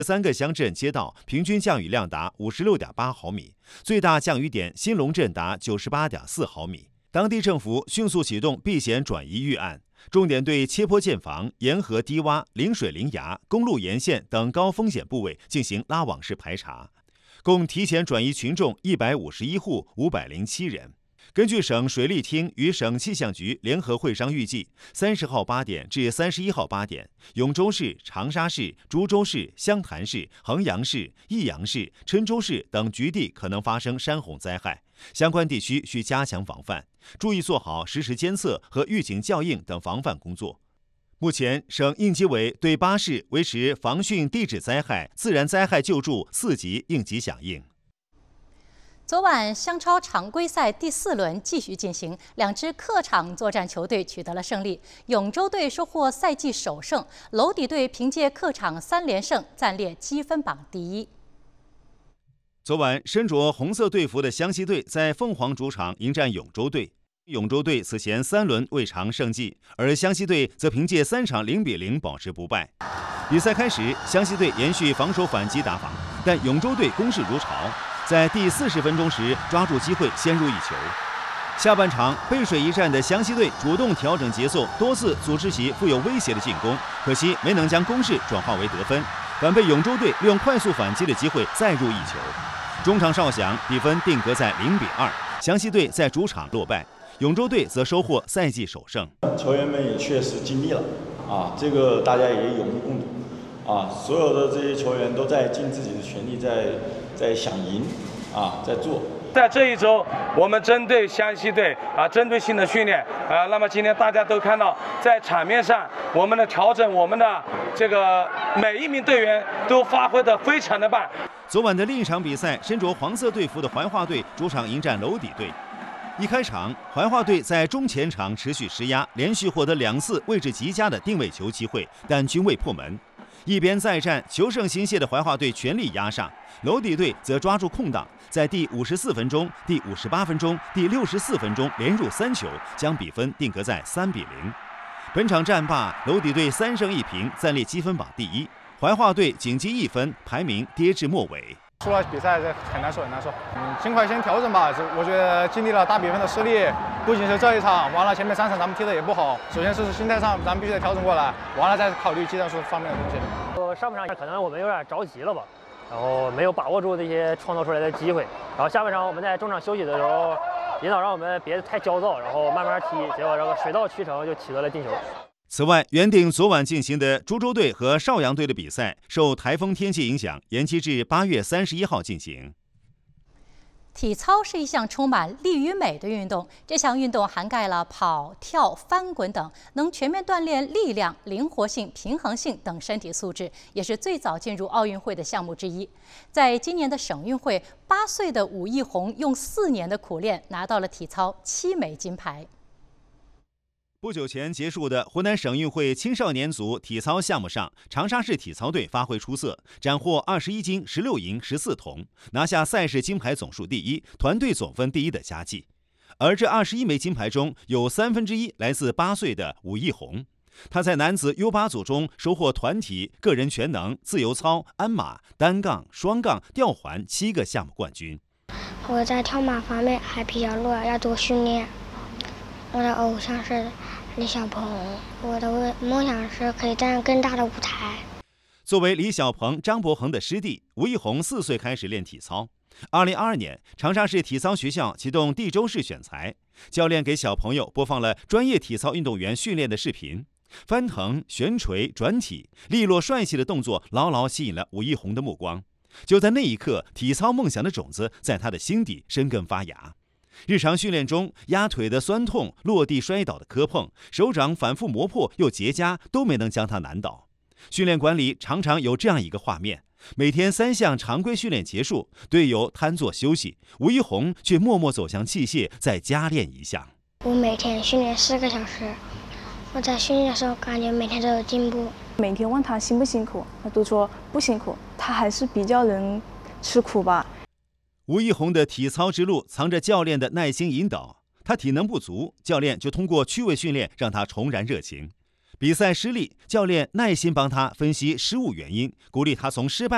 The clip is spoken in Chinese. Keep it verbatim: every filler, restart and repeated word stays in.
三个乡镇街道平均降雨量达五十六点八毫米，最大降雨点新隆镇达九十八点四毫米。当地政府迅速启动避险转移预案，重点对切坡建房、沿河低洼、临水临崖、公路沿线等高风险部位进行拉网式排查，共提前转移群众一百五十一户五百零七人。根据省水利厅与省气象局联合会商预计，三十号八点至三十一号八点，永州市、长沙市、株洲市、湘潭市、衡阳市、益阳市、郴州市等局地可能发生山洪灾害，相关地区需加强防范，注意做好实时监测和预警校应等防范工作。目前，省应急委对巴市维持防汛地质灾害、自然灾害救助四级应急响应。 昨晚湘超常规赛第四轮继续进行，两支客场作战球队取得了胜利。永州队收获赛季首胜，娄底队凭借客场三连胜暂列积分榜第一。 昨晚身着红色队服的湘西队在凤凰主场迎战永州队。永州队此前三轮未尝胜绩，而湘西队则凭借三场零比零保持不败。比赛开始，湘西队延续防守反击打法，但永州队攻势如潮。在第四十分钟时抓住机会先入一球。下半场背水一战的湘西队主动调整节奏，多次组织起富有威胁的进攻，可惜没能将攻势转化为得分，反被永州队利用快速反击的机会再入一球。中场哨响，比分定格在零比二，湘西队在主场落败，永州队则收获赛季首胜。 球员们也确实尽力了啊，这个大家也有目共睹啊，所有的这些球员都在尽自己的全力在。在想赢啊，在做。 在这一周，我们针对湘西队啊，针对性的训练啊。那么今天大家都看到，在场面上，我们的调整，我们的这个每一名队员都发挥得非常的棒。 昨晚的另一场比赛，身着黄色队服的怀化队主场迎战娄底队。一开场，怀化队在中前场持续施压，连续获得两次位置极佳的定位球机会，但均未破门。一边再战，求胜心切的怀化队全力压上，娄底队则抓住空档，在第五十四分钟、第五十八分钟、第六十四分钟连入三球，将比分定格在三比零。本场战罢，娄底队三胜一平，暂列积分榜第一。怀化队仅积一分，排名跌至末尾。 输了比赛很难受，很难受。嗯，尽快先调整吧。我觉得经历了大比分的失利，不仅是这一场，完了前面三场咱们踢的也不好。首先是心态上，咱们必须得调整过来，完了再考虑技战术方面的东西。 呃，上半场可能我们有点着急了吧，然后没有把握住这些创造出来的机会。然后下半场我们在中场休息的时候，领导让我们别太焦躁，然后慢慢踢，结果这个水到渠成就取得了进球。 此外，原定昨晚进行的株洲队和邵阳队的比赛，受台风天气影响，延期至八月三十一号进行。 体操是一项充满力与美的运动，这项运动涵盖了跑、跳、翻滚等，能全面锻炼力量、灵活性、平衡性等身体素质，也是最早进入奥运会的项目之一。在今年的省运会，八岁的武艺红用四年的苦练，拿到了体操七枚金牌。 不久前结束的湖南省运会青少年组体操项目上，长沙市体操队发挥出色，斩获二十一金、十六银、十四铜，拿下赛事金牌总数第一、团队总分第一的佳绩。而这二十一枚金牌中，有三分之一来自八岁的武艺红。他在男子 U 八 组中收获团体、个人全能、自由操、鞍马、单杠、双杠、吊环七个项目冠军。 我在跳马方面还比较弱，要多训练。我的偶像是李小鹏，我的梦想是可以站更大的舞台。 作为李小鹏、张伯恒的师弟，吴亦红四岁开始练体操。二零二二年，长沙市体操学校启动地州市选材，教练给小朋友播放了专业体操运动员训练的视频，翻腾、悬垂、转体，利落帅气的动作牢牢吸引了吴亦红的目光。就在那一刻，体操梦想的种子在他的心底生根发芽。日常训练中，压腿的酸痛、落地摔倒的磕碰、手掌反复磨破又结痂，都没能将他难倒。训练馆里常常有这样一个画面：每天三项常规训练结束，队友瘫坐休息，吴亦红却默默走向器械，再加练一项。 我每天训练四个小时，我在训练的时候感觉每天都有进步。 每天问他辛不辛苦，他都说不辛苦，他还是比较能吃苦吧。 吴亦红的体操之路藏着教练的耐心引导，他体能不足，教练就通过趣味训练让他重燃热情。比赛失利，教练耐心帮他分析失误原因，鼓励他从失败